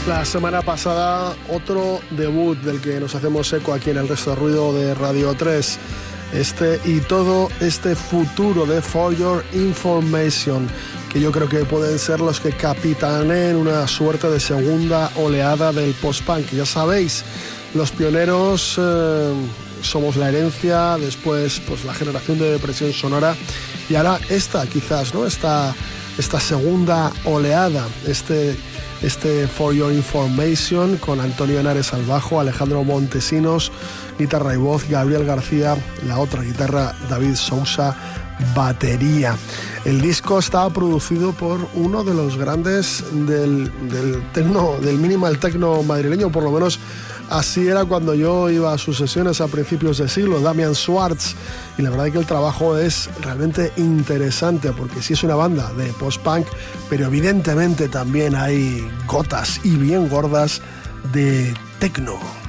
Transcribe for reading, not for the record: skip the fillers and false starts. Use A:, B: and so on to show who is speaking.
A: La semana pasada otro debut del que nos hacemos eco aquí en el Resto de Ruido de Radio 3. Todo este futuro de For Your Information, que yo creo que pueden ser los que capitaneen una suerte de segunda oleada del post-punk. Ya sabéis, los pioneros somos la herencia, después pues la generación de depresión sonora, y ahora esta quizás, ¿no? Esta segunda oleada, este For Your Information, con Antonio Henares al bajo, Alejandro Montesinos guitarra y voz, Gabriel García la otra guitarra, David Sousa batería. El disco estaba producido por uno de los grandes del minimal techno madrileño, por lo menos así era cuando yo iba a sus sesiones a principios de siglo, Damian Schwartz, y la verdad es que el trabajo es realmente interesante, porque sí es una banda de post-punk, pero evidentemente también hay gotas y bien gordas de techno.